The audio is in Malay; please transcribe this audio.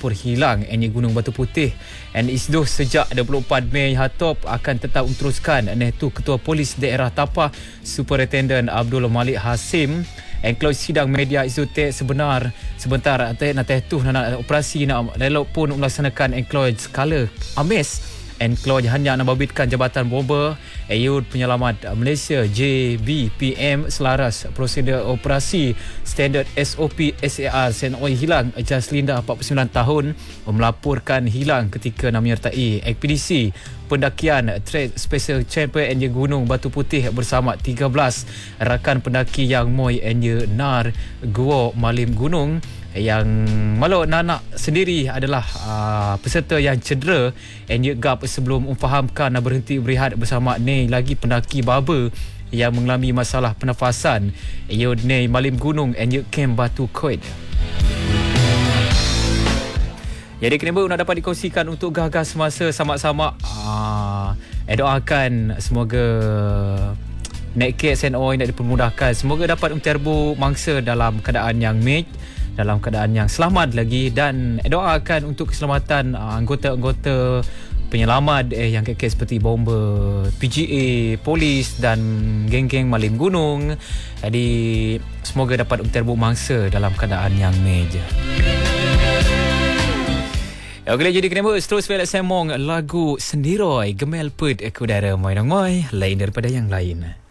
melapor hilang enye Gunung Batu Putih. And isdoh sejak 24 Mei hatop akan tetap teruskan tu Ketua Polis Daerah Tapah Superintendent Abdul Malik Hasim. Engklau sidang media isu sebentar tu nak operasi nak elok pun melaksanakan engklau skala ames. Engklau hanya nak babitkan Jabatan Bomba Ayud Penyelamat Malaysia JBPM selaras prosedur operasi standard SOP SAR Senoi hilang Jaslinda 49 tahun melaporkan hilang ketika nak menyertai ekspedisi pendakian Trek Special Champion enye Gunung Batu Putih bersama 13 rakan pendaki yang moi enye Nar Gua Malim Gunung. Yang malu Nanak sendiri adalah peserta yang cedera enye gap sebelum memfahamkan berhenti berehat bersama lagi pendaki baba yang mengalami masalah pernafasan Nei Malim Gunung enye Kem Batu Koid. Jadi kena nak dapat dikongsikan untuk gagas semasa sama-sama. Doakan semoga naik SNOI nak dipermudahkan, semoga dapat menterbu mangsa dalam keadaan yang dalam keadaan yang selamat lagi, dan doakan untuk keselamatan anggota-anggota penyelamat yang kekek seperti bomba, PGA, polis dan geng-geng Malim Gunung. Jadi semoga dapat menterbu mangsa dalam keadaan yang meja. Okey, jadi kena terus velak semong lagu Sendiroi Gemel Put Kudara Moy Nong Moy lain daripada yang lain.